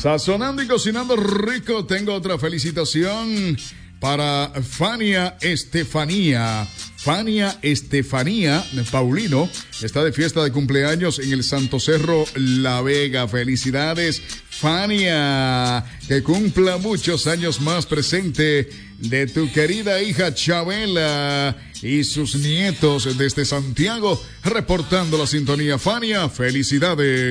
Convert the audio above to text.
Sazonando y cocinando rico, tengo otra felicitación para Fania Estefanía. Fania Estefanía Paulino está de fiesta de cumpleaños en el Santo Cerro La Vega. Felicidades, Fania. Que cumpla muchos años más, presente de tu querida hija Chabela y sus nietos desde Santiago, reportando la sintonía. Fania, felicidades.